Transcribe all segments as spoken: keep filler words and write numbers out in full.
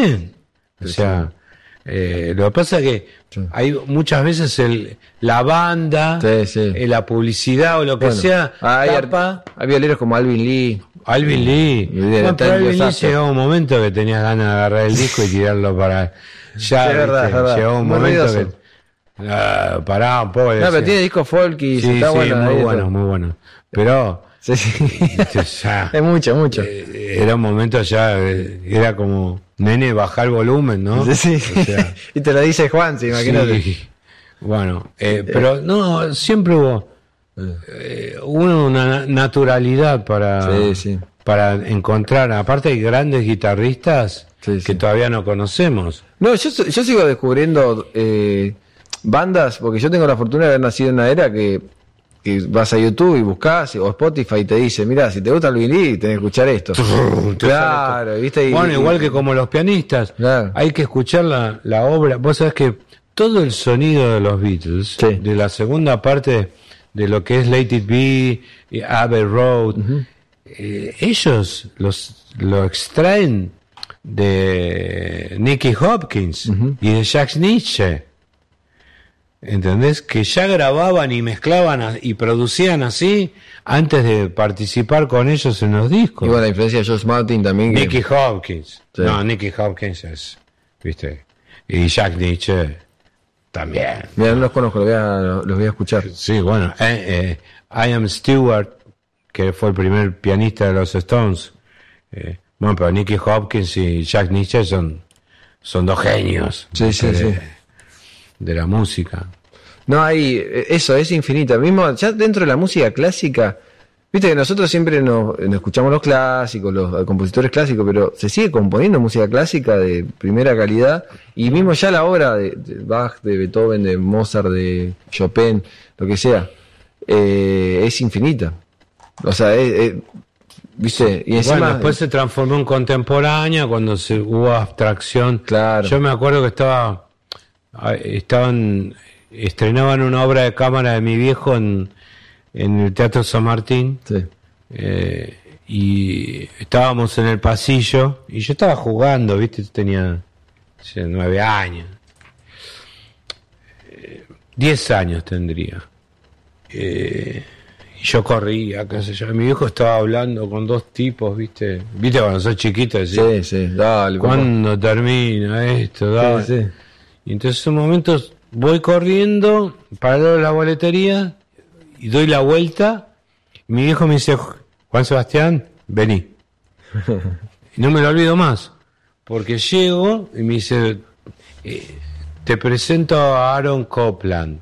bien. O sea, eh, lo que pasa es que sí. hay muchas veces el, la banda, sí, sí. Eh, la publicidad o lo que bueno, sea, hay, tapa. Hay violeros como Alvin Lee. Alvin Lee. Bueno, pero Alvin Lee llegó un momento que tenías ganas de agarrar el disco y tirarlo para... Ya, sí, es verdad, es verdad. Llegó un muy momento ruidoso. que... Uh, pará un poco. No, pero tiene disco folk y sí, está sí, bueno. muy bueno, muy bueno. Pero... Sí, sí. Ya, es mucho, mucho. Eh, era un momento ya, eh, era como, nene, bajar el volumen, ¿no? Sí, sí. O sea, y te lo dice Juan, sí, imagínate. Sí. Bueno, eh, pero no, siempre hubo eh, una naturalidad para, sí, sí. para encontrar, aparte hay grandes guitarristas sí, sí. que todavía no conocemos. No, yo, yo sigo descubriendo eh, bandas, porque yo tengo la fortuna de haber nacido en una era que que vas a YouTube y buscas o Spotify y te dice, mira, si te gusta el Billy, tenés que escuchar esto. Claro, ¿viste? Y, bueno, y, igual que como los pianistas, claro. hay que escuchar la, la obra. Vos sabés que todo el sonido de los Beatles, sí. de la segunda parte de lo que es Let It Be, Abbey Road, uh-huh. eh, ellos los lo extraen de Nicky Hopkins uh-huh. y de Jack Nietzsche. ¿Entendés? Que ya grababan y mezclaban y producían así antes de participar con ellos en los discos. Y bueno, la influencia de George Martin también. Nicky que... Hopkins. Sí. No, Nicky Hopkins es, ¿viste? Y Jack Nietzsche también. Mira, no los conozco, los voy a, los voy a escuchar. Sí, bueno. Eh, eh, Ian Stewart, que fue el primer pianista de los Stones. Eh, bueno, pero Nicky Hopkins y Jack Nietzsche son, son dos genios. Sí, sí, de, sí. de la música. No, hay, eso es infinita. Mismo ya dentro de la música clásica, viste que nosotros siempre nos, nos escuchamos los clásicos, los compositores clásicos, pero se sigue componiendo música clásica de primera calidad, y mismo ya la obra de, de Bach, de Beethoven, de Mozart, de Chopin, lo que sea, eh, es infinita. O sea, es, es, viste, y encima, bueno, después se transformó en contemporánea cuando se hubo abstracción. Claro. Yo me acuerdo que estaba estaban estrenaban una obra de cámara de mi viejo en, en el Teatro San Martín. Sí. Eh, y estábamos en el pasillo y yo estaba jugando, viste, tenía nueve años, eh, diez años tendría. Eh, y yo corría, qué sé yo. Mi viejo estaba hablando con dos tipos, viste, viste cuando sos chiquito, decís, sí, sí, dale, ¿cuándo termina esto? Dale. Sí, sí. Y entonces en momentos voy corriendo para la boletería y doy la vuelta. Y mi viejo me dice, Juan Sebastián, vení. Y no me lo olvido más, porque llego y me dice, eh, te presento a Aaron Copland.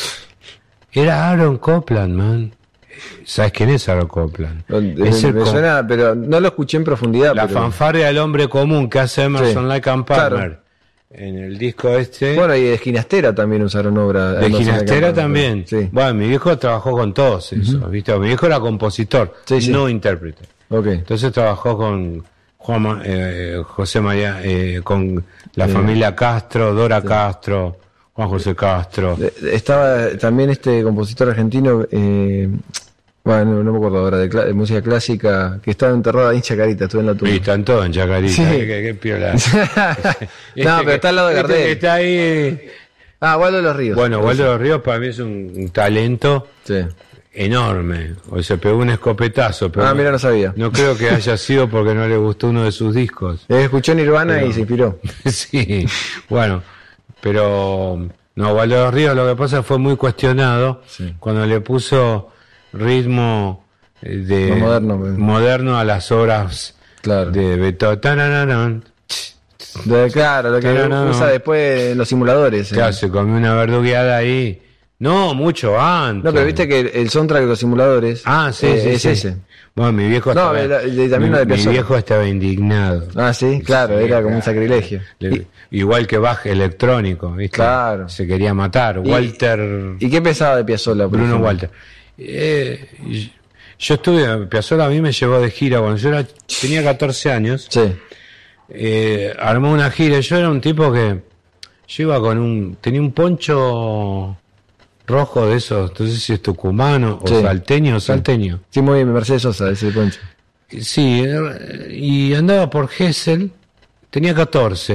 Era Aaron Copland, man. ¿Sabes quién es Aaron Copland? No, es me, el me com- suena, pero no lo escuché en profundidad. La pero... fanfarria del hombre común que hace Emerson, sí, Lake and Palmer. Claro. En el disco este. Bueno, y de Ginastera también usaron obra. De Ginastera también. Sí. Bueno, mi viejo trabajó con todos esos, uh-huh. ¿viste? Mi viejo era compositor, sí, sí. no intérprete. Okay. Entonces trabajó con Juan, eh, José María, eh, con la sí. familia Castro, Dora sí. Castro, Juan José Castro. Estaba también este compositor argentino, eh, bueno, no me acuerdo ahora, de, cl- de música clásica, que estaba enterrado ahí en Chacarita, estuve en la tumba. Y están todos en Chacarita, sí. ¿eh? qué, qué piola. este no, pero que, está al lado de Gardel. Este que está ahí. Ah, Waldo de los Ríos. Bueno, Waldo de los Ríos para mí es un, un talento sí. enorme. O se pegó un escopetazo. Pero ah, mira, no sabía. No creo que haya sido porque no le gustó uno de sus discos. Escuchó Nirvana pero, y se inspiró. Sí, bueno, pero no, Waldo de los Ríos lo que pasa fue muy cuestionado sí. cuando le puso ritmo de no moderno, pues. moderno a las obras claro. de Beethoven. De, claro, lo que Tararán. usa después en los simuladores. Claro, eh. se comió una verdugueada ahí. No, mucho antes. No, pero viste que el soundtrack de los simuladores ah, sí, eh, sí, es sí. ese. Bueno, mi viejo no, estaba, de, de, también mi, de mi viejo estaba indignado. Ah, sí, claro, sí, era como claro. un sacrilegio. Le, y, igual que Bach electrónico, ¿viste? Claro. Se quería matar. Y, Walter. ¿Y qué pensaba de Piazzolla? Bruno ejemplo? Walter. Eh, yo estuve, Piazzolla a mí me llevó de gira cuando yo era, tenía catorce años. Sí. Eh, armó una gira. Yo era un tipo que yo iba con un, tenía un poncho rojo de esos, no sé si es tucumano o sí. salteño o salteño. Sí, muy bien, Mercedes Sosa, ese poncho. Sí, y andaba por Gesell, tenía catorce.